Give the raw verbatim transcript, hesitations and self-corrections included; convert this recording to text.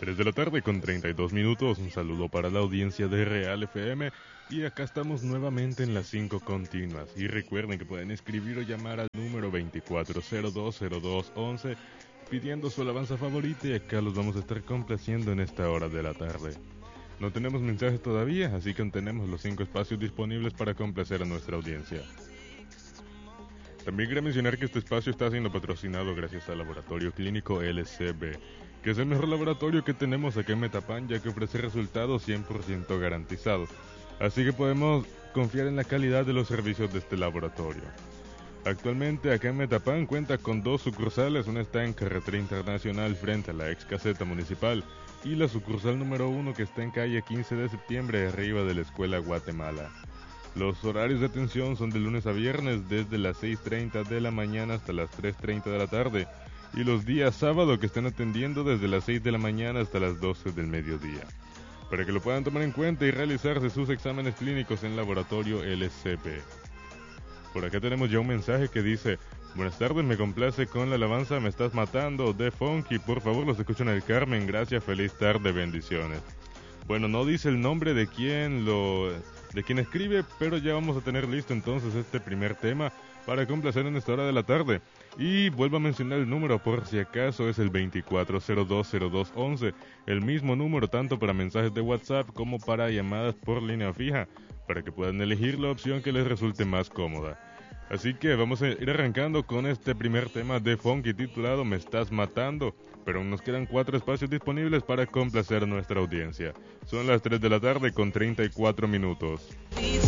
tres de la tarde con treinta y dos minutos, un saludo para la audiencia de Real F M y acá estamos nuevamente en las cinco continuas y recuerden que pueden escribir o llamar al número veinticuatro cero dos cero dos once pidiendo su alabanza favorita y acá los vamos a estar complaciendo en esta hora de la tarde. No tenemos mensajes todavía, así que tenemos los cinco espacios disponibles para complacer a nuestra audiencia. También quería mencionar que este espacio está siendo patrocinado gracias al Laboratorio Clínico L C B, que es el mejor laboratorio que tenemos acá en Metapán, ya que ofrece resultados cien por ciento garantizados. Así que podemos confiar en la calidad de los servicios de este laboratorio. Actualmente acá en Metapán cuenta con dos sucursales, una está en Carretera Internacional frente a la ex caseta municipal y la sucursal número uno que está en calle quince de septiembre arriba de la Escuela Guatemala. Los horarios de atención son de lunes a viernes desde las seis treinta de la mañana hasta las tres treinta de la tarde y los días sábado que están atendiendo desde las seis de la mañana hasta las doce del mediodía. Para que lo puedan tomar en cuenta y realizarse sus exámenes clínicos en Laboratorio L C B. Por acá tenemos ya un mensaje que dice: buenas tardes, me complace con la alabanza Me Estás Matando de Funky, por favor los escucho en el Carmen, gracias, feliz tarde, bendiciones. Bueno, no dice el nombre de quién lo de quién escribe, pero ya vamos a tener listo entonces este primer tema para complacer en esta hora de la tarde. Y vuelvo a mencionar el número por si acaso, es el veinticuatro cero dos cero dos once, el mismo número tanto para mensajes de WhatsApp como para llamadas por línea fija, para que puedan elegir la opción que les resulte más cómoda. Así que vamos a ir arrancando con este primer tema de Funky titulado Me Estás Matando, pero aún nos quedan cuatro espacios disponibles para complacer a nuestra audiencia. Son las tres de la tarde con treinta y cuatro minutos.